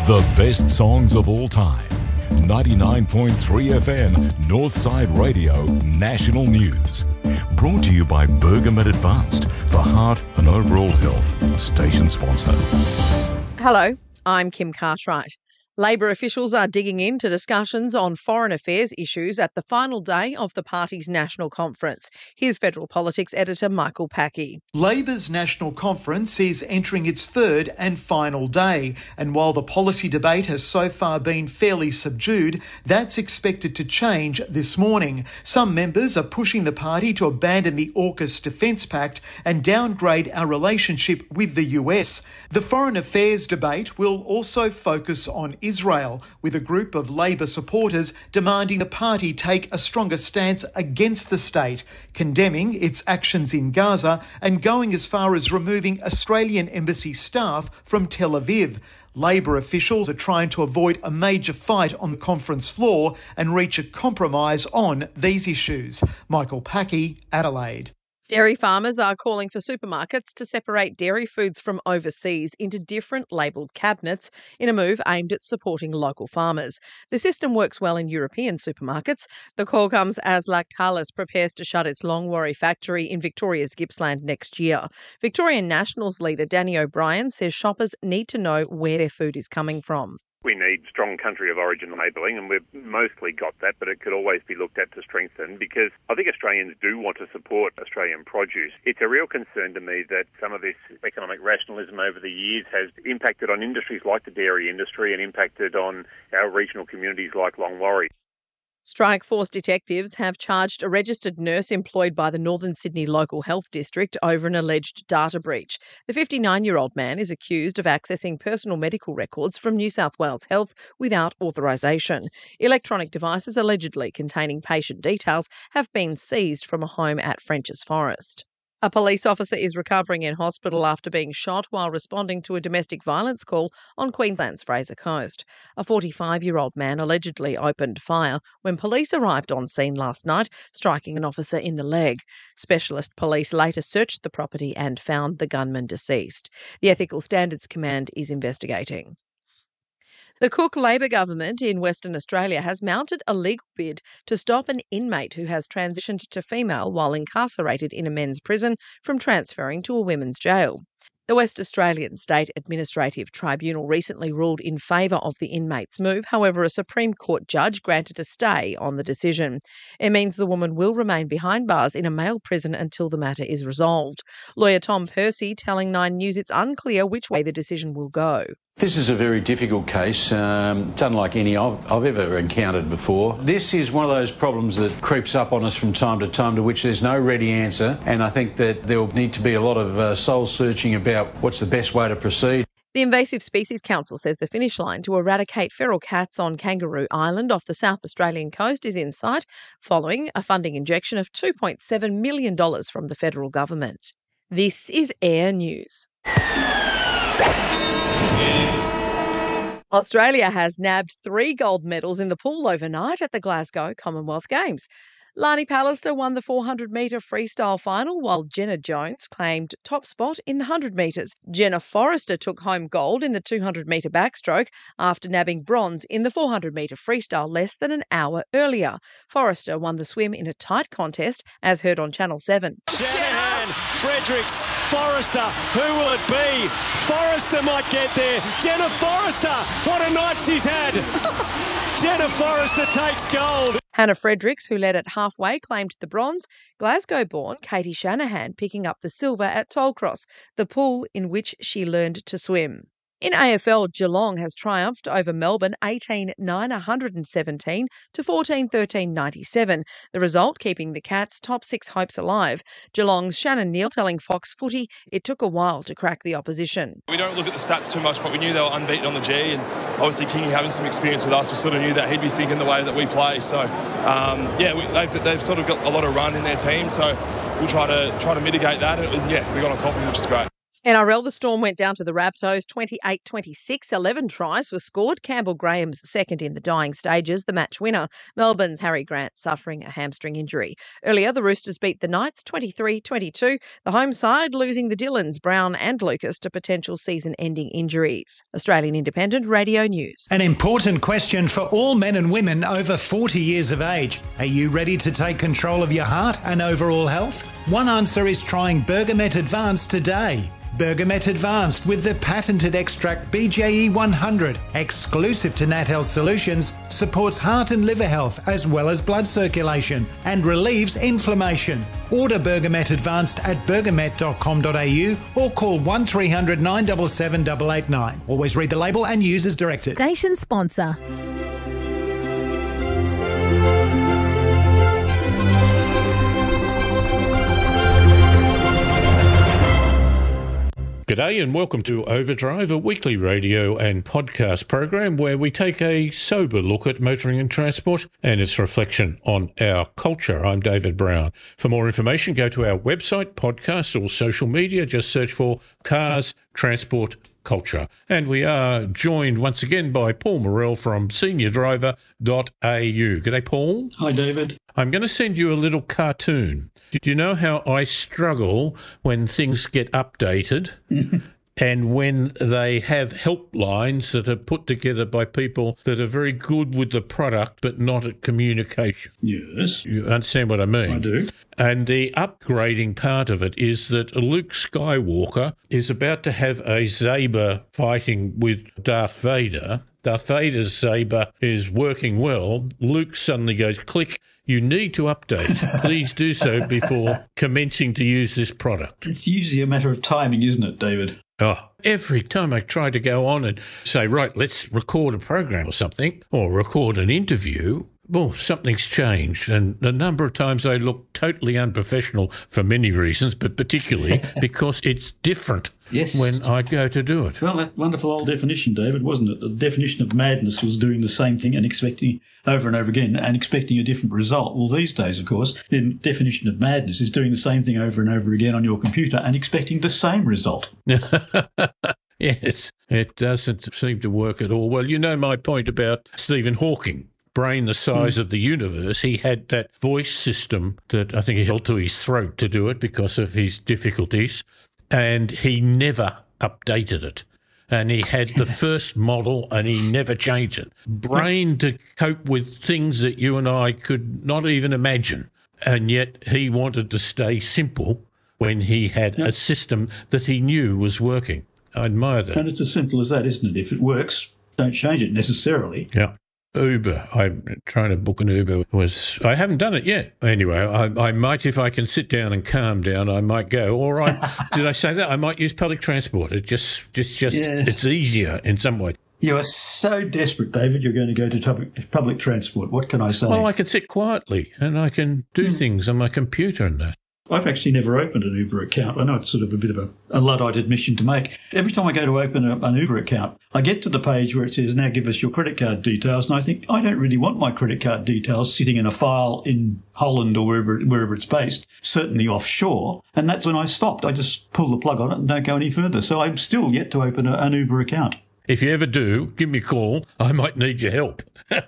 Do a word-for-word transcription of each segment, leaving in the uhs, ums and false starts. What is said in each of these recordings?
The best songs of all time. ninety-nine point three F M, Northside Radio, National News. Brought to you by Bergamet Advanced for heart and overall health. Station sponsor. Hello, I'm Kim Cartwright. Labor officials are digging into discussions on foreign affairs issues at the final day of the party's national conference. Here's Federal Politics editor Michael Packey. Labor's national conference is entering its third and final day, and while the policy debate has so far been fairly subdued, that's expected to change this morning. Some members are pushing the party to abandon the AUKUS Defence Pact and downgrade our relationship with the U S. The foreign affairs debate will also focus on Israel, with a group of Labor supporters demanding the party take a stronger stance against the state, condemning its actions in Gaza and going as far as removing Australian embassy staff from Tel Aviv. Labor officials are trying to avoid a major fight on the conference floor and reach a compromise on these issues. Michael Packey, Adelaide. Dairy farmers are calling for supermarkets to separate dairy foods from overseas into different labelled cabinets in a move aimed at supporting local farmers. The system works well in European supermarkets. The call comes as Lactalis prepares to shut its Longwarry factory in Victoria's Gippsland next year. Victorian Nationals leader Danny O'Brien says shoppers need to know where their food is coming from. We need strong country of origin labelling, and we've mostly got that, but it could always be looked at to strengthen, because I think Australians do want to support Australian produce. It's a real concern to me that some of this economic rationalism over the years has impacted on industries like the dairy industry and impacted on our regional communities like Longwarry. Strikeforce detectives have charged a registered nurse employed by the Northern Sydney Local Health District over an alleged data breach. The fifty-nine-year-old man is accused of accessing personal medical records from New South Wales Health without authorisation. Electronic devices allegedly containing patient details have been seized from a home at Frenchs Forest. A police officer is recovering in hospital after being shot while responding to a domestic violence call on Queensland's Fraser Coast. A forty-five-year-old man allegedly opened fire when police arrived on scene last night, striking an officer in the leg. Specialist police later searched the property and found the gunman deceased. The Ethical Standards Command is investigating. The Cook Labor government in Western Australia has mounted a legal bid to stop an inmate who has transitioned to female while incarcerated in a men's prison from transferring to a women's jail. The West Australian State Administrative Tribunal recently ruled in favour of the inmate's move. However, a Supreme Court judge granted a stay on the decision. It means the woman will remain behind bars in a male prison until the matter is resolved. Lawyer Tom Percy telling Nine News it's unclear which way the decision will go. This is a very difficult case. Um, it's unlike any I've, I've ever encountered before. This is one of those problems that creeps up on us from time to time, to which there's no ready answer, and I think that there will need to be a lot of uh, soul-searching about what's the best way to proceed. The Invasive Species Council says the finish line to eradicate feral cats on Kangaroo Island off the South Australian coast is in sight, following a funding injection of two point seven million dollars from the federal government. This is Air News. Australia has nabbed three gold medals in the pool overnight at the Glasgow Commonwealth Games. Lani Pallister won the four hundred metre freestyle final, while Jenna Jones claimed top spot in the one hundred metres. Jenna Forrester took home gold in the two hundred metre backstroke after nabbing bronze in the four hundred metre freestyle less than an hour earlier. Forrester won the swim in a tight contest, as heard on Channel seven. Shanahan, Fredericks, Forrester, who will it be? Forrester might get there. Jenna Forrester, what a night she's had. Jenna Forrester takes gold. Hannah Fredericks, who led at halfway, claimed the bronze. Glasgow-born Katie Shanahan picking up the silver at Tollcross, the pool in which she learned to swim. In A F L, Geelong has triumphed over Melbourne eighteen nine one hundred seventeen to fourteen thirteen ninety-seven, the result keeping the Cats' top six hopes alive. Geelong's Shannon Neal telling Fox Footy it took a while to crack the opposition. We don't look at the stats too much, but we knew they were unbeaten on the G, and obviously Kingy having some experience with us, we sort of knew that he'd be thinking the way that we play. So, um, yeah, we, they've, they've sort of got a lot of run in their team, so we'll try to try to mitigate that, and yeah, we got on top of them, which is great. N R L, the Storm went down to the Rabbitohs twenty-eight twenty-six. eleven tries were scored. Campbell Graham's second in the dying stages, the match winner. Melbourne's Harry Grant suffering a hamstring injury. Earlier, the Roosters beat the Knights twenty-three twenty-two. The home side losing the Dillons, Brown and Lucas to potential season-ending injuries. Australian Independent Radio News. An important question for all men and women over forty years of age. Are you ready to take control of your heart and overall health? One answer is trying Bergamet Advanced today. Bergamet Advanced with the patented extract B J E one hundred, exclusive to Nat Health Solutions, supports heart and liver health as well as blood circulation and relieves inflammation. Order Bergamet Advanced at bergamet dot com dot a u or call one three hundred nine seven seven eight eight nine. Always read the label and use as directed. Station sponsor. G'day and welcome to Overdrive, a weekly radio and podcast program where we take a sober look at motoring and transport and its reflection on our culture. I'm David Brown. For more information, go to our website, podcast or social media. Just search for Cars, Transport, Culture. And we are joined once again by Paul Morrell from senior driver dot a u. G'day, Paul. Hi, David. I'm going to send you a little cartoon. Do you know how I struggle when things get updated and when they have helplines that are put together by people that are very good with the product but not at communication? Yes. You understand what I mean? I do. And the upgrading part of it is that Luke Skywalker is about to have a Saber fighting with Darth Vader. Darth Vader's Saber is working well. Luke suddenly goes, click, you need to update. Please do so before commencing to use this product. It's usually a matter of timing, isn't it, David? Oh, every time I try to go on and say, right, let's record a program or something, or record an interview, well, something's changed. And a number of times I look totally unprofessional for many reasons, but particularly because it's different yes. when I go to do it. Well, that wonderful old definition, David, wasn't it? The definition of madness was doing the same thing and expecting over and over again and expecting a different result. Well, these days, of course, the definition of madness is doing the same thing over and over again on your computer and expecting the same result. Yes, it doesn't seem to work at all. Well, you know my point about Stephen Hawking. Brain the size mm. of the universe, he had that voice system that I think he held to his throat to do it because of his difficulties, and he never updated it. And he had the first model and he never changed it. Brain to cope with things that you and I could not even imagine, and yet he wanted to stay simple when he had yep. a system that he knew was working. I admire that. And it's as simple as that, isn't it? If it works, don't change it necessarily. Yeah. Uber. I'm trying to book an Uber. Was I haven't done it yet. Anyway, I, I might, if I can sit down and calm down, I might go. Or I did I say that? I might use public transport. It just, just, just, yes. It's easier in some way. You are so desperate, David. You're going to go to public, public transport. What can I say? Well, I can sit quietly and I can do mm. things on my computer and that. I've actually never opened an Uber account. I know it's sort of a bit of a, a Luddite admission to make. Every time I go to open a, an Uber account, I get to the page where it says, now give us your credit card details. And I think, I don't really want my credit card details sitting in a file in Holland or wherever, wherever it's based, certainly offshore. And that's when I stopped. I just pull the plug on it and don't go any further. So I'm still yet to open a, an Uber account. If you ever do, give me a call. I might need your help.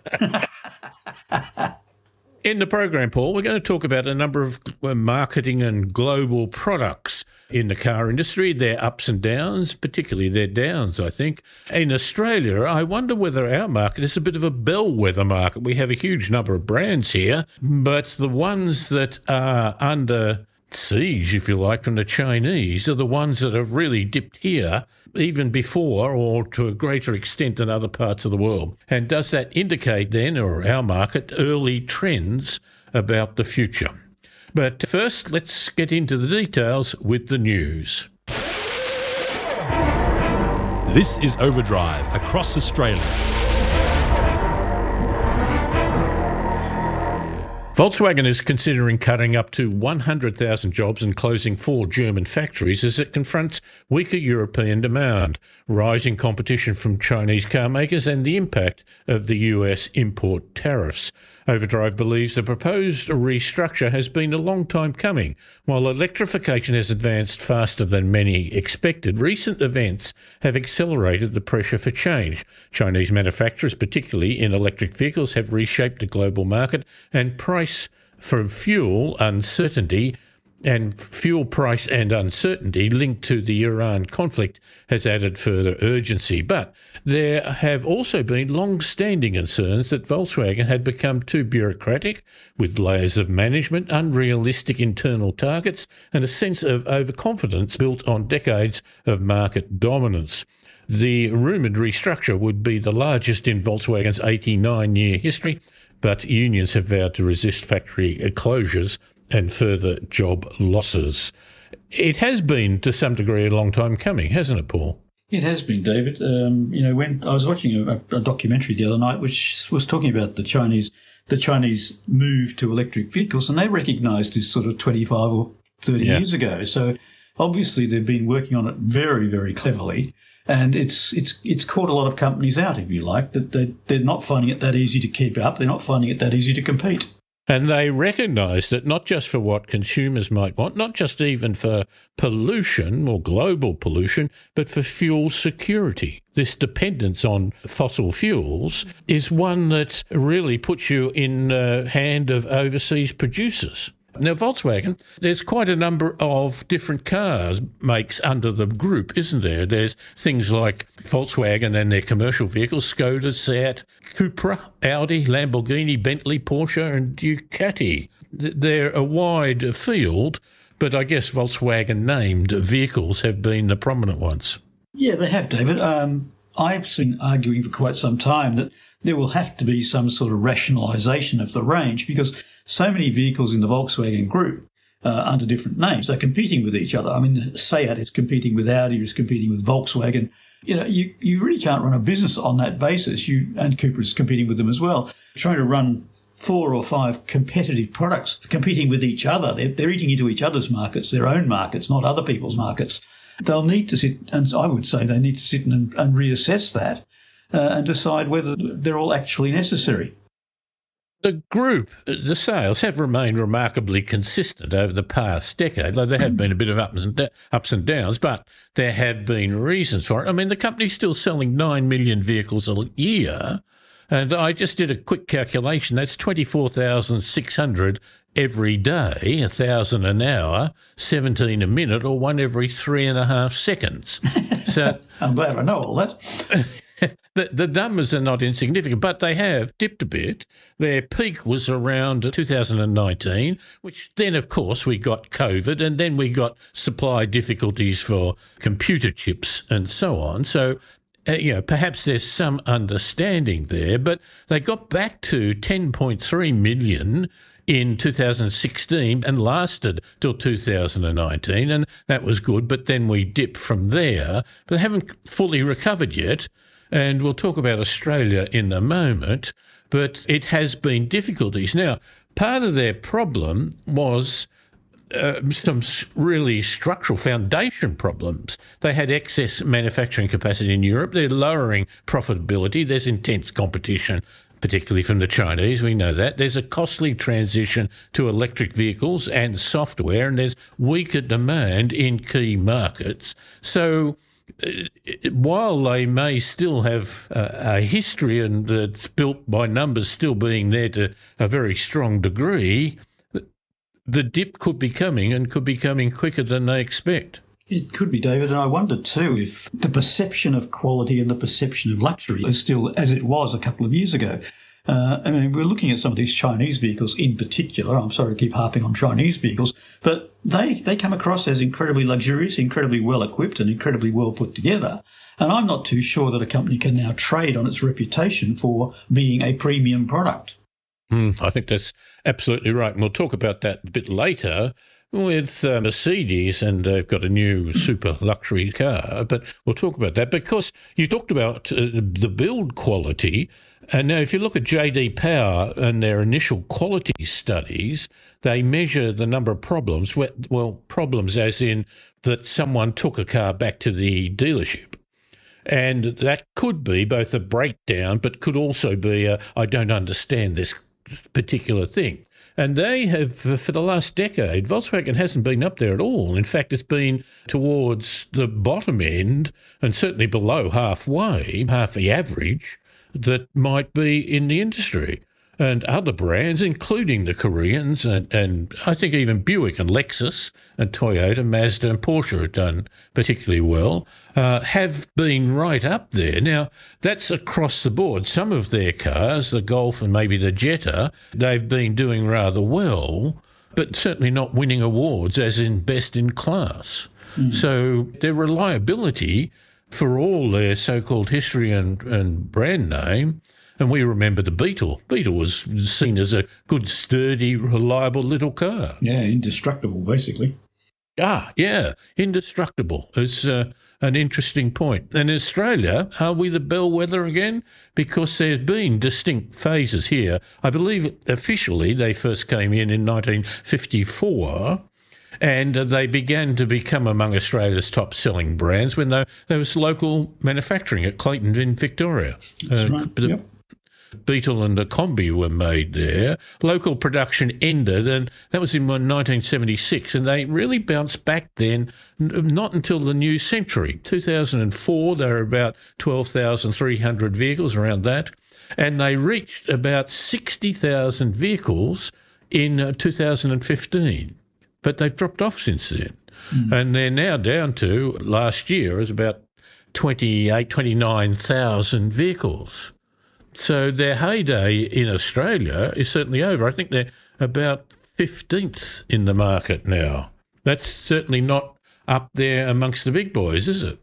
In the program, Paul, we're going to talk about a number of marketing and global products in the car industry, their ups and downs, particularly their downs, I think. In Australia, I wonder whether our market is a bit of a bellwether market. We have a huge number of brands here, but the ones that are under siege, if you like, from the Chinese are the ones that have really dipped here even before or to a greater extent than other parts of the world. And does that indicate then, or our market, early trends about the future? But first, let's get into the details with the news. This is Overdrive across Australia. Volkswagen is considering cutting up to one hundred thousand jobs and closing four German factories as it confronts weaker European demand, rising competition from Chinese car makers and the impact of the U S import tariffs. Overdrive believes the proposed restructure has been a long time coming. While electrification has advanced faster than many expected, recent events have accelerated the pressure for change. Chinese manufacturers, particularly in electric vehicles, have reshaped the global market, and price for fuel uncertainty and fuel price and uncertainty linked to the Iran conflict has added further urgency. But there have also been long-standing concerns that Volkswagen had become too bureaucratic, with layers of management, unrealistic internal targets, and a sense of overconfidence built on decades of market dominance. The rumoured restructure would be the largest in Volkswagen's eighty-nine-year history, but unions have vowed to resist factory closures and further job losses. It has been, to some degree, a long time coming, hasn't it, Paul? It has been, David. Um, you know, when I was watching a, a documentary the other night, which was talking about the Chinese, the Chinese move to electric vehicles, and they recognised this sort of twenty-five or thirty yeah. years ago. So obviously they've been working on it very, very cleverly, and it's it's it's caught a lot of companies out, if you like, that they, they're not finding it that easy to keep up. They're not finding it that easy to compete. And they recognised that not just for what consumers might want, not just even for pollution or global pollution, but for fuel security. This dependence on fossil fuels is one that really puts you in the hand of overseas producers. Now, Volkswagen, there's quite a number of different cars makes under the group, isn't there? There's things like Volkswagen and their commercial vehicles, Skoda, Seat, Cupra, Audi, Lamborghini, Bentley, Porsche and Ducati. They're a wide field, but I guess Volkswagen-named vehicles have been the prominent ones. Yeah, they have, David. Um, I've been arguing for quite some time that there will have to be some sort of rationalisation of the range, because so many vehicles in the Volkswagen group uh, under different names are competing with each other. I mean, Seat is competing with Audi, is competing with Volkswagen. You know, you, you really can't run a business on that basis. You and Cupra is competing with them as well. Trying to run four or five competitive products competing with each other. They're, they're eating into each other's markets, their own markets, not other people's markets. They'll need to sit, and I would say they need to sit and, and reassess that uh, and decide whether they're all actually necessary. The group, the sales have remained remarkably consistent over the past decade. Like, there have been a bit of ups and, da- ups and downs, but there have been reasons for it. I mean, the company's still selling nine million vehicles a year, and I just did a quick calculation. That's twenty-four thousand six hundred every day, one thousand an hour, seventeen a minute, or one every three and a half seconds. So I'm glad I know all that. The, the numbers are not insignificant, but they have dipped a bit. Their peak was around two thousand nineteen, which then, of course, we got COVID, and then we got supply difficulties for computer chips and so on. So, uh, you know, perhaps there's some understanding there, but they got back to ten point three million in two thousand sixteen and lasted till two thousand nineteen, and that was good, but then we dipped from there. But they haven't fully recovered yet. And we'll talk about Australia in a moment, but it has been difficulties. Now, part of their problem was uh, some really structural foundation problems. They had excess manufacturing capacity in Europe. They're lowering profitability. There's intense competition, particularly from the Chinese. We know that. There's a costly transition to electric vehicles and software, and there's weaker demand in key markets. So while they may still have a history and it's built by numbers still being there to a very strong degree, the dip could be coming and could be coming quicker than they expect. It could be, David, and I wonder too if the perception of quality and the perception of luxury is still as it was a couple of years ago. Uh, I mean, we're looking at some of these Chinese vehicles in particular. I'm sorry to keep harping on Chinese vehicles, but they, they come across as incredibly luxurious, incredibly well equipped and incredibly well put together. And I'm not too sure that a company can now trade on its reputation for being a premium product. Mm, I think that's absolutely right. And we'll talk about that a bit later with uh, Mercedes, and they've got a new super luxury car. But we'll talk about that because you talked about uh, the build quality. And now if you look at J D Power and their initial quality studies, they measure the number of problems, well, problems as in that someone took a car back to the dealership. And that could be both a breakdown, but could also be a, I don't understand this particular thing. And they have, for the last decade, Volkswagen hasn't been up there at all. In fact, it's been towards the bottom end and certainly below halfway, half the average that might be in the industry. And other brands, including the Koreans, and, and I think even Buick and Lexus and Toyota, Mazda and Porsche have done particularly well, uh, have been right up there. Now, that's across the board. Some of their cars, the Golf and maybe the Jetta, they've been doing rather well, but certainly not winning awards as in best in class. Mm. So their reliability, for all their so-called history and, and brand name, and we remember the Beetle. Beetle was seen as a good, sturdy, reliable little car. Yeah, indestructible, basically. Ah, yeah, indestructible. It's uh, an interesting point. And in Australia, are we the bellwether again? Because there's been distinct phases here. I believe officially they first came in in nineteen fifty-four, and uh, they began to become among Australia's top-selling brands when there was local manufacturing at Clayton in Victoria. That's uh, right, the, yep. Beetle and the Combi were made there. Local production ended, and that was in nineteen seventy-six, and they really bounced back then, not until the new century. two thousand four, there were about twelve thousand three hundred vehicles, around that, and they reached about sixty thousand vehicles in two thousand fifteen. But they've dropped off since then, mm. and they're now down to, last year, is about twenty-eight, twenty-nine thousand vehicles. So their heyday in Australia is certainly over. I think they're about fifteenth in the market now. That's certainly not up there amongst the big boys, is it?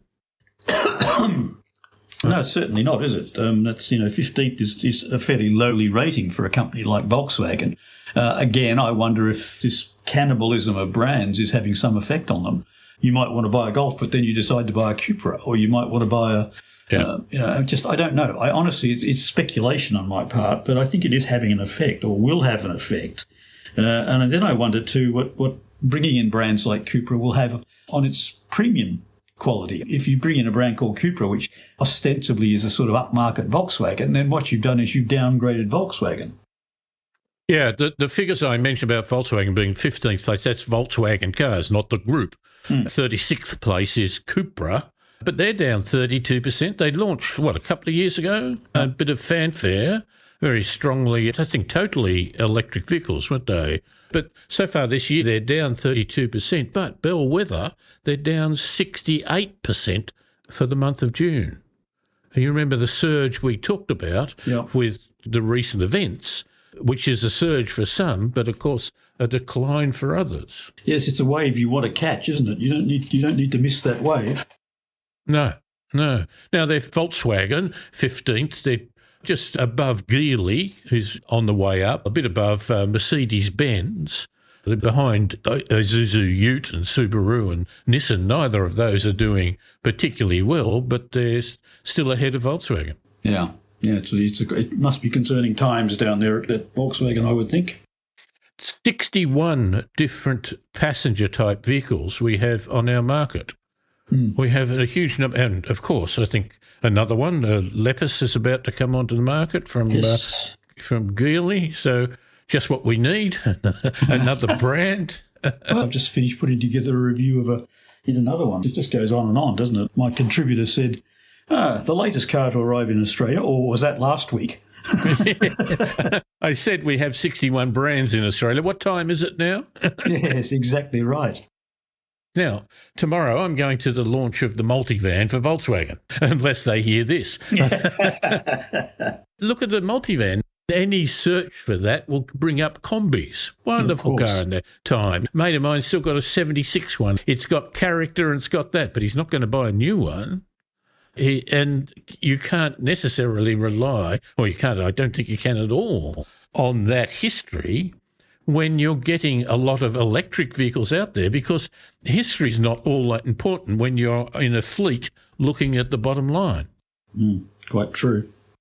No, certainly not, is it? Um, that's, you know, fifteenth is, is a fairly lowly rating for a company like Volkswagen. Uh, again, I wonder if this cannibalism of brands is having some effect on them. You might want to buy a Golf, but then you decide to buy a Cupra, or you might want to buy a Yeah. Uh, you know, just, I don't know. I honestly, it's speculation on my part, but I think it is having an effect, or will have an effect. Uh, and then I wonder too what, what bringing in brands like Cupra will have on its premium quality. If you bring in a brand called Cupra, which ostensibly is a sort of upmarket Volkswagen, then what you've done is you've downgraded Volkswagen. Yeah, the, the figures I mentioned about Volkswagen being fifteenth place, that's Volkswagen cars, not the group. Hmm. thirty-sixth place is Cupra. But they're down thirty-two percent. They launched, what, a couple of years ago? A bit of fanfare, very strongly, I think, totally electric vehicles, weren't they? But so far this year, they're down thirty-two percent. But bellwether, they're down sixty-eight percent for the month of June. And you remember the surge we talked about yeah. with the recent events, which is a surge for some, but of course a decline for others. Yes, it's a wave you want to catch, isn't it? You don't need, you don't need to miss that wave. No, no. Now, they're Volkswagen, fifteenth. They're just above Geely, who's on the way up, a bit above uh, Mercedes-Benz. They're behind Isuzu Ute and Subaru and Nissan. Neither of those are doing particularly well, but they're still ahead of Volkswagen. Yeah, yeah. It's a, it's a, it must be concerning times down there at, at Volkswagen, I would think. sixty-one different passenger-type vehicles we have on our market. Mm. We have a huge number, and of course, I think another one, uh, Lepus, is about to come onto the market from yes. uh, from Geely. So, just what we need, another brand. Well, I've just finished putting together a review of a in another one. It just goes on and on, doesn't it? My contributor said, "Ah, the latest car to arrive in Australia," or was that last week? I said we have sixty-one brands in Australia. What time is it now? Yes, exactly right. Now, tomorrow I'm going to the launch of the multivan for Volkswagen, unless they hear this. Look at the multivan. Any search for that will bring up Combis. Wonderful car in their time. Mate of mine's still got a seventy-six one. It's got character and it's got that, but he's not going to buy a new one. He, and you can't necessarily rely, or you can't, I don't think you can at all, on that history when you're getting a lot of electric vehicles out there, because history's not all that important when you're in a fleet looking at the bottom line. Mm, quite true.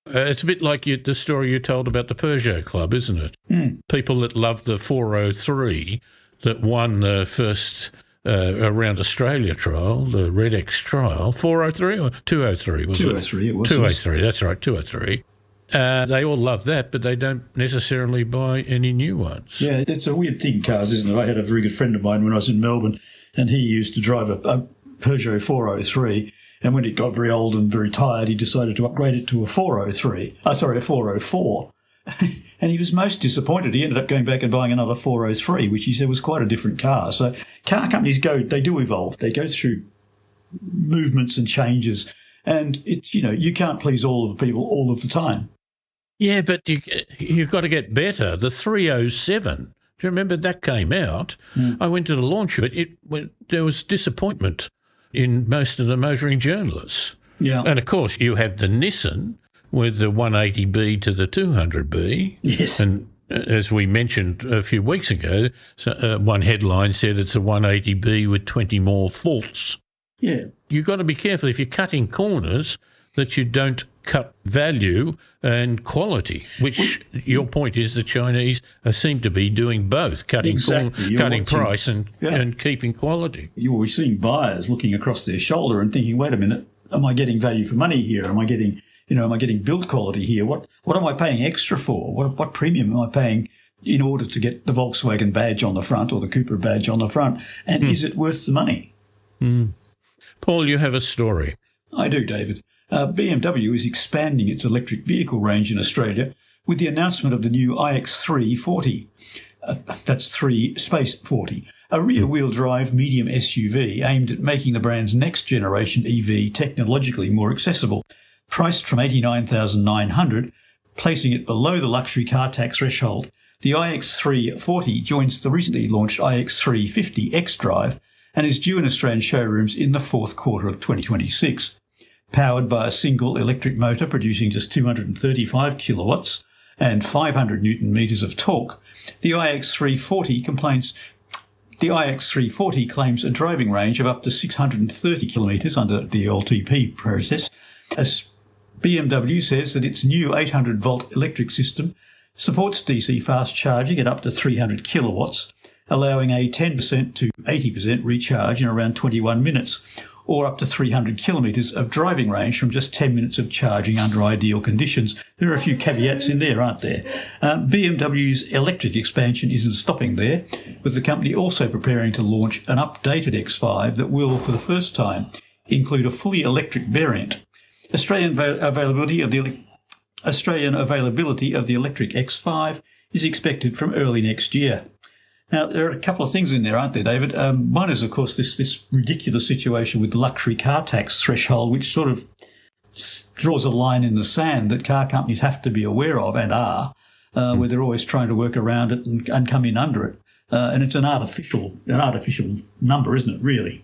Uh, it's a bit like you, the story you told about the Peugeot Club, isn't it? Mm. People that love the four oh three that won the first uh, around Australia trial, the Red X trial, four oh three or two oh three, was it? two oh three, it was. two oh three, that's right, two oh three. Uh, they all love that, but they don't necessarily buy any new ones. Yeah, it's a weird thing, cars, isn't it? I had a very good friend of mine when I was in Melbourne, and he used to drive a, a Peugeot four oh three, and when it got very old and very tired, he decided to upgrade it to a four oh three. Oh, sorry, a four oh four. And he was most disappointed. He ended up going back and buying another four oh three, which he said was quite a different car. So car companies go, they do evolve. They go through movements and changes, and it, you know, you can't please all of the people all of the time. Yeah, but you, you've got to get better. The three oh seven, do you remember that came out? Mm. I went to the launch of it. It went, there was disappointment in most of the motoring journalists. Yeah. And, of course, you had the Nissan with the one eighty B to the two hundred B. Yes. And as we mentioned a few weeks ago, so, uh, one headline said it's a one eighty B with twenty more faults. Yeah. You've got to be careful if you're cutting corners that you don't cut value and quality, which your point is the Chinese uh, seem to be doing both, cutting exactly. corn, cutting watching, price and, yeah. and keeping quality. You're seeing buyers looking across their shoulder and thinking, wait a minute, am I getting value for money here? Am I getting, you know, am I getting build quality here? What what am I paying extra for? What what premium am I paying in order to get the Volkswagen badge on the front or the Cooper badge on the front? And mm. is it worth the money? Mm. Paul, you have a story. I do, David. Uh, B M W is expanding its electric vehicle range in Australia with the announcement of the new i X three forty. Uh, that's three Space forty, a rear-wheel drive medium S U V aimed at making the brand's next-generation E V technologically more accessible. Priced from eighty-nine thousand nine hundred dollars, placing it below the luxury car tax threshold, the i X three forty joins the recently launched i X three fifty xDrive and is due in Australian showrooms in the fourth quarter of twenty twenty-six. Powered by a single electric motor producing just two hundred thirty-five kilowatts and five hundred newton meters of torque, the i X three forty complains the i X three forty claims a driving range of up to six hundred thirty kilometres under the L T P process, as B M W says that its new eight hundred volt electric system supports D C fast charging at up to three hundred kilowatts, allowing a ten percent to eighty percent recharge in around twenty-one minutes, or up to three hundred kilometres of driving range from just ten minutes of charging under ideal conditions. There are a few caveats in there, aren't there? Um, B M W's electric expansion isn't stopping there, with the company also preparing to launch an updated X five that will, for the first time, include a fully electric variant. Australian va- availability of the ele- Australian availability of the electric X five is expected from early next year. Now, there are a couple of things in there, aren't there, David? Um, one is, of course, this, this ridiculous situation with the luxury car tax threshold, which sort of draws a line in the sand that car companies have to be aware of and are, uh, mm. where they're always trying to work around it and, and come in under it. Uh, and it's an artificial, an artificial number, isn't it, really?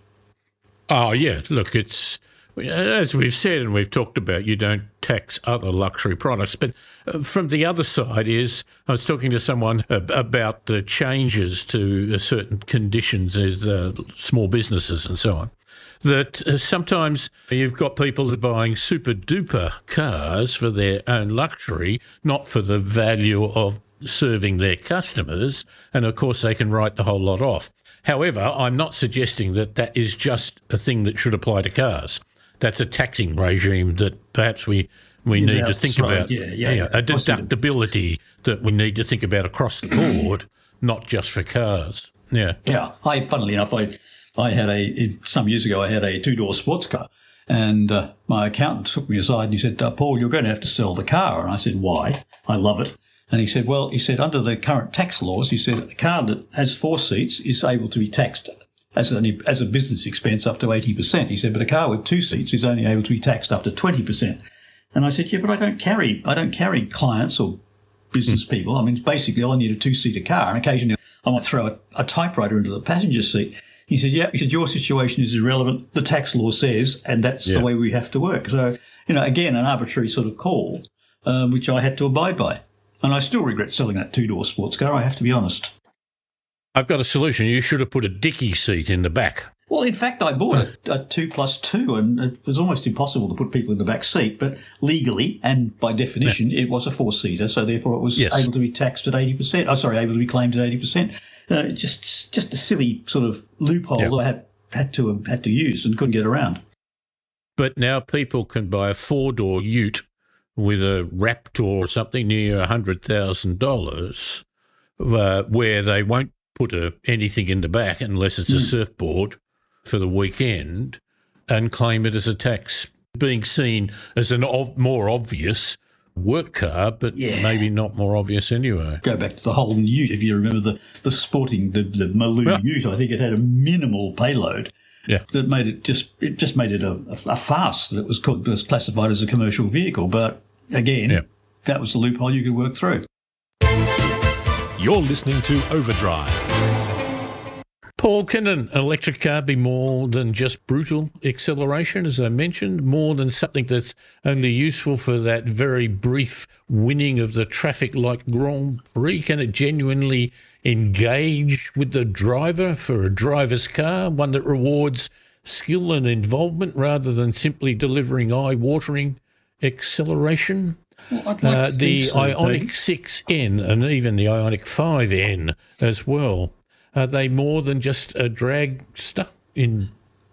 Oh, yeah. Look, it's, as we've said and we've talked about, you don't tax other luxury products. But from the other side is, I was talking to someone about the changes to certain conditions as uh, small businesses and so on, that uh, sometimes you've got people that are buying super-duper cars for their own luxury, not for the value of serving their customers, and of course they can write the whole lot off. However, I'm not suggesting that that is just a thing that should apply to cars. That's a taxing regime that perhaps we, we need to think about. Yeah, yeah, yeah, a deductibility that we need to think about across the board, not just for cars. Yeah. Yeah. I, funnily enough, I I had a, some years ago, I had a two-door sports car, and uh, my accountant took me aside and he said, uh, Paul, you're going to have to sell the car. And I said, why? I love it. And he said, well, he said, under the current tax laws, he said, a car that has four seats is able to be taxed as, an, as a business expense up to eighty percent. He said, but a car with two seats is only able to be taxed up to twenty percent. And I said, yeah, but I don't carry, I don't carry clients or business mm. people. I mean, basically, I need a two-seater car, and occasionally I might throw a, a typewriter into the passenger seat. He said, yeah, he said, your situation is irrelevant. The tax law says, and that's yeah. the way we have to work. So, you know, again, an arbitrary sort of call, um, which I had to abide by. And I still regret selling that two-door sports car, I have to be honest. I've got a solution. You should have put a dicky seat in the back. Well, in fact, I bought a, a two plus two, and it was almost impossible to put people in the back seat. But legally and by definition, yeah. it was a four-seater, so therefore it was yes. able to be taxed at eighty percent. Oh, sorry, able to be claimed at eighty percent. Uh, just, just a silly sort of loophole yeah. that I had had to have had to use and couldn't get around. But now people can buy a four-door ute with a Raptor or something near a hundred thousand dollars, uh, where they won't put a, anything in the back unless it's a mm. surfboard for the weekend, and claim it as a tax, being seen as an ov- more obvious work car, but yeah. maybe not more obvious anyway. Go back to the Holden ute, if you remember the, the sporting, the, the Maloo yeah. ute, I think it had a minimal payload. Yeah. That made it just, it just made it a, a, a farce that it was, called, was classified as a commercial vehicle. But again, yeah. that was the loophole you could work through. You're listening to Overdrive. Paul, can an electric car be more than just brutal acceleration, as I mentioned, more than something that's only useful for that very brief winning of the traffic light Grand Prix? Can it genuinely engage with the driver for a driver's car, one that rewards skill and involvement rather than simply delivering eye-watering acceleration? Well, I'd like uh, to the so, Ioniq maybe. six N and even the Ioniq five N as well. Are they more than just a dragster in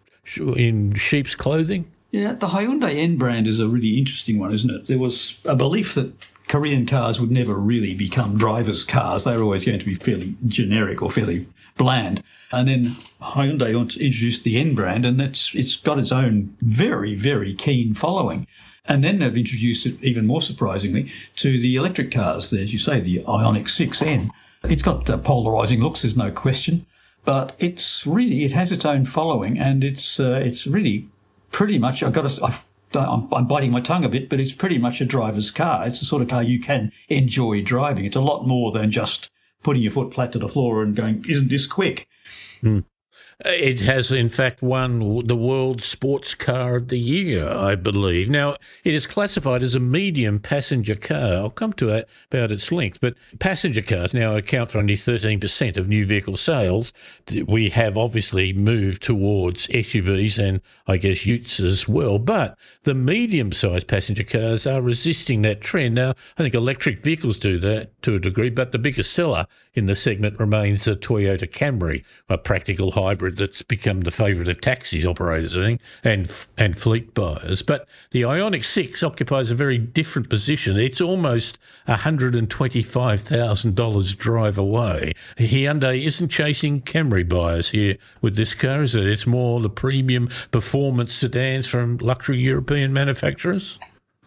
in sheep's clothing? Yeah, the Hyundai N brand is a really interesting one, isn't it? There was a belief that Korean cars would never really become drivers' cars. They were always going to be fairly generic or fairly bland. And then Hyundai introduced the N brand, and it's it's got its own very, very keen following. And then they've introduced it, even more surprisingly, to the electric cars, as you say, the Ioniq six N. It's got uh, polarising looks, there's no question, but it's really, it has its own following, and it's uh, it's really pretty much, I've got to, I've, I'm, I'm biting my tongue a bit, but it's pretty much a driver's car. It's the sort of car you can enjoy driving. It's a lot more than just putting your foot flat to the floor and going, isn't this quick? Hmm. It has, in fact, won the World Sports Car of the Year, I believe. Now, it is classified as a medium passenger car. I'll come to it about its length, but passenger cars now account for only thirteen percent of new vehicle sales. We have obviously moved towards S U Vs and, I guess, utes as well, but the medium-sized passenger cars are resisting that trend. Now, I think electric vehicles do that to a degree, but the biggest seller in the segment remains the Toyota Camry, a practical hybrid that's become the favourite of taxi operators, I think, and and fleet buyers. But the Ioniq six occupies a very different position. It's almost one hundred twenty-five thousand dollars drive away. Hyundai isn't chasing Camry buyers here with this car, is it? It's more the premium performance sedans from luxury European manufacturers?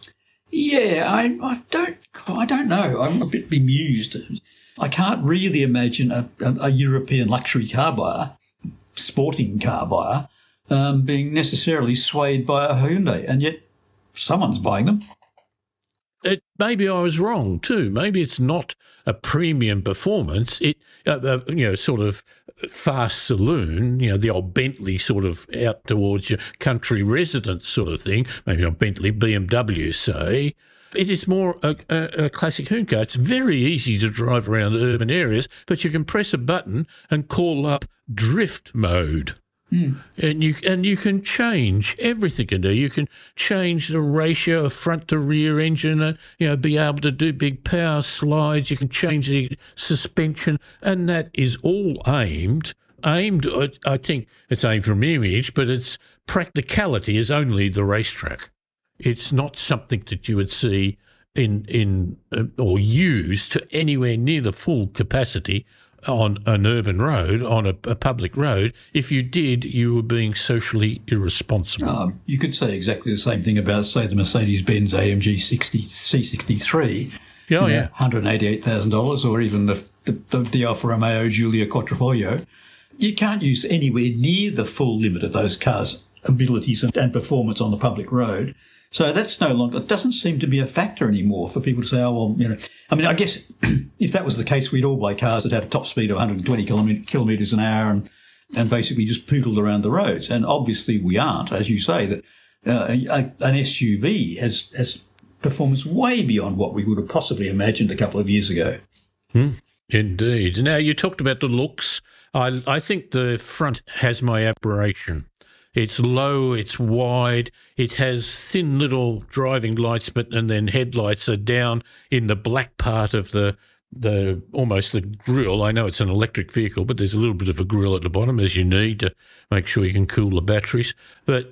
Yeah, I, I don't I don't know. I'm a bit bemused. I can't really imagine a, a, a European luxury car buyer, sporting car buyer, um, being necessarily swayed by a Hyundai, and yet someone's buying them. It, maybe I was wrong too. Maybe it's not a premium performance. It, uh, uh, you know, sort of fast saloon. You know, the old Bentley sort of out towards your country residence sort of thing. Maybe a Bentley, B M W, say. It is more a, a, a classic hoon car. It's very easy to drive around urban areas, but you can press a button and call up drift mode. Mm. And you and you can change everything in there. You can change the ratio of front to rear engine, and, you know, be able to do big power slides. You can change the suspension, and that is all aimed, aimed, I think it's aimed from image, but its practicality is only the racetrack. It's not something that you would see in in uh, or use to anywhere near the full capacity on an urban road, on a, a public road. If you did, you were being socially irresponsible. Um, you could say exactly the same thing about, say, the Mercedes-Benz A M G C sixty-three. Oh, you know, yeah. one hundred eighty-eight thousand dollars, or even the, the, the Alfa Romeo Giulia Quattrofoglio. You can't use anywhere near the full limit of those cars' abilities and, and performance on the public road. So that's no longer, it doesn't seem to be a factor anymore for people to say, oh, well, you know, I mean, I guess if that was the case, we'd all buy cars that had a top speed of one hundred twenty kilometres an hour and, and basically just poodled around the roads. And obviously we aren't, as you say, that uh, a, an S U V has, has performance way beyond what we would have possibly imagined a couple of years ago. Hmm. Indeed. Now, you talked about the looks I, I think the front has my admiration. It's low, it's wide, it has thin little driving lights, but and then headlights are down in the black part of the the almost the grille. I know it's an electric vehicle, but there's a little bit of a grille at the bottom, as you need to make sure you can cool the batteries. But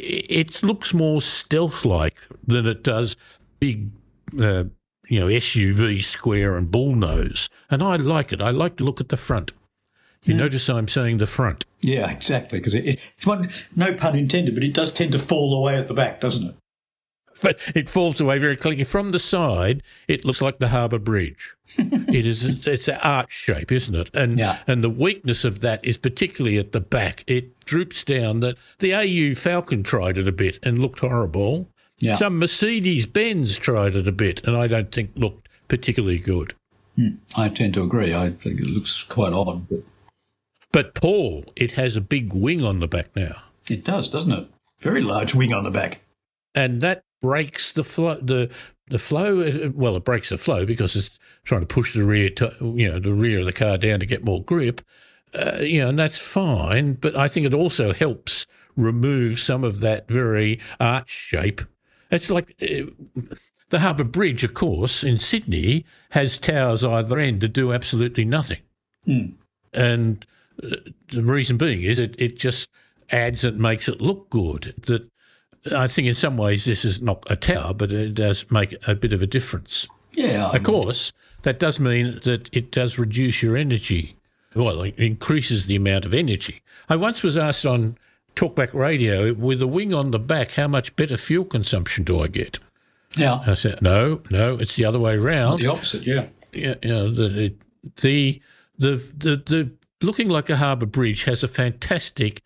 it looks more stealth-like than it does big, uh, you know, S U V square and bullnose. And I like it. I like to look at the front. You yeah. notice I'm saying the front. Yeah, exactly, because it, it's one, no pun intended, but it does tend to fall away at the back, doesn't it? But it falls away very quickly. From the side, it looks like the Harbour Bridge. It is. It's an arch shape, isn't it? And yeah. and the weakness of that is particularly at the back. It droops down. That the A U Falcon tried it a bit and looked horrible. Yeah. Some Mercedes-Benz tried it a bit, and I don't think looked particularly good. Hmm. I tend to agree. I think it looks quite odd. But... but, Paul, it has a big wing on the back now. It does, doesn't it? Very large wing on the back. And that breaks the flow. The the flow. Well, it breaks the flow because it's trying to push the rear, to, you know, the rear of the car down to get more grip. Uh, you know, and that's fine. But I think it also helps remove some of that very arch shape. It's like uh, the Harbour Bridge, of course, in Sydney has towers either end to do absolutely nothing. Mm. And uh, the reason being is it, it just adds and makes it look good. That I think in some ways this is not a tower, but it does make a bit of a difference. Yeah. Of course, that does mean that it does reduce your energy. Well, it increases the amount of energy. I once was asked on Talkback Radio, with a wing on the back, how much better fuel consumption do I get? Yeah. I said, no, no, it's the other way around. The opposite, yeah. Yeah, you know, the, the, the, the, the looking like a Harbour Bridge has a fantastic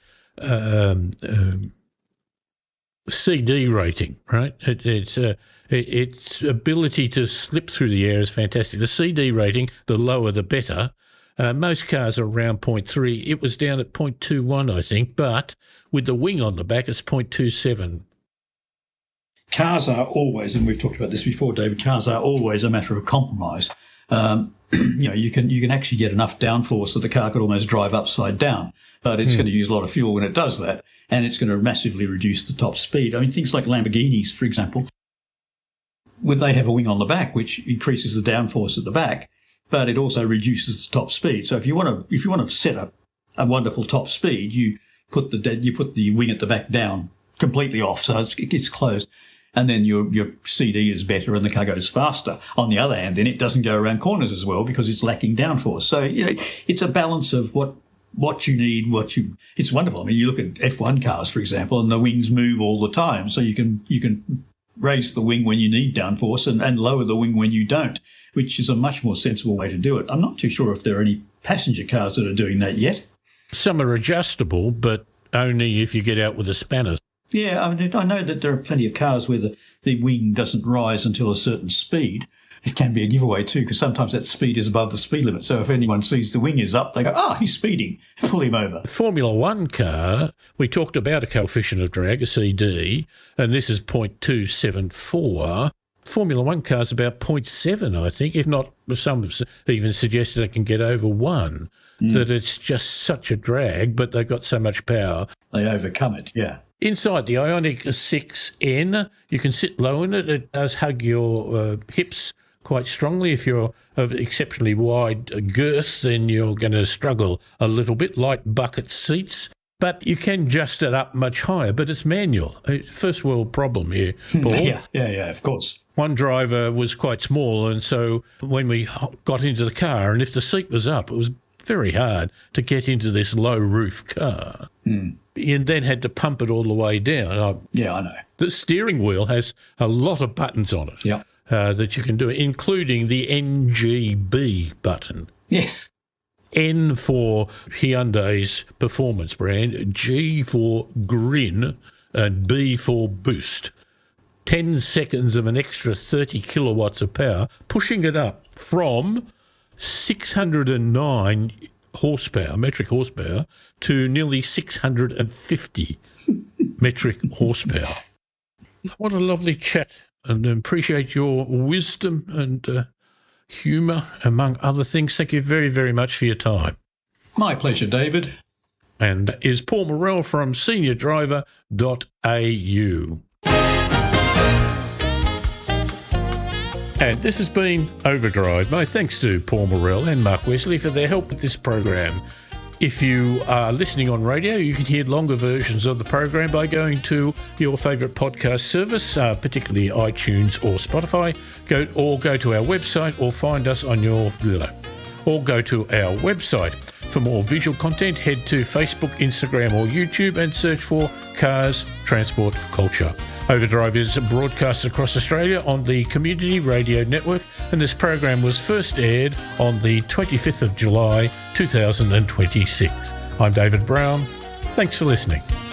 um, um, C D rating, right? It, it's uh, it, its ability to slip through the air is fantastic. The C D rating, the lower the better. Uh, most cars are around zero point three. It was down at zero point two one, I think, but with the wing on the back, it's zero point two seven. Cars are always, and we've talked about this before, David, cars are always a matter of compromise. Um, you know, you can you can actually get enough downforce that the car could almost drive upside down, but it's mm. going to use a lot of fuel when it does that, and it's going to massively reduce the top speed. I mean, things like Lamborghinis, for example, would they have a wing on the back, which increases the downforce at the back, but it also reduces the top speed. So if you want to if you want to set up a wonderful top speed, you put the you put the wing at the back down completely off, so it's, it's closed. And then your your C D is better and the car goes faster. On the other hand, then it doesn't go around corners as well because it's lacking downforce. So, you know, it's a balance of what what you need, what you... It's wonderful. I mean, you look at F one cars, for example, and the wings move all the time. So you can you can raise the wing when you need downforce and, and lower the wing when you don't, which is a much more sensible way to do it. I'm not too sure if there are any passenger cars that are doing that yet. Some are adjustable, but only if you get out with the spanners. Yeah, I mean, I know that there are plenty of cars where the, the wing doesn't rise until a certain speed. It can be a giveaway too, because sometimes that speed is above the speed limit. So if anyone sees the wing is up, they go, ah, oh, he's speeding, pull him over. Formula One car, we talked about a coefficient of drag, a C D, and this is zero point two seven four. Formula One car's about zero point seven, I think, if not, some have even suggested it can get over one, mm. that it's just such a drag, but they've got so much power. They overcome it, yeah. Inside the Ioniq six N, you can sit low in it. It does hug your uh, hips quite strongly. If you're of exceptionally wide girth, then you're going to struggle a little bit, light bucket seats. But you can adjust it up much higher, but it's manual. First world problem here, Paul. yeah, yeah, yeah, of course. One driver was quite small, and so when we got into the car, and if the seat was up, it was very hard to get into this low-roof car. Mm. And then had to pump it all the way down. I, yeah, I know. The steering wheel has a lot of buttons on it yeah. uh, that you can do, including the N G B button. Yes. N for Hyundai's performance brand, G for grin, and B for boost. Ten seconds of an extra thirty kilowatts of power, pushing it up from six hundred nine horsepower, metric horsepower, to nearly six hundred fifty metric horsepower. What a lovely chat, and appreciate your wisdom and uh, humour, among other things. Thank you very, very much for your time. My pleasure, David. And that is Paul Morrell from senior driver dot a u. And this has been Overdrive. My thanks to Paul Morrell and Mark Wesley for their help with this program. If you are listening on radio, you can hear longer versions of the program by going to your favourite podcast service, uh, particularly iTunes or Spotify, go, or go to our website or find us on your... or go to our website. For more visual content, head to Facebook, Instagram or YouTube and search for Cars, Transport, Culture. Overdrive is broadcast across Australia on the Community Radio Network, and this program was first aired on the twenty-fifth of July two thousand twenty-six. I'm David Brown. Thanks for listening.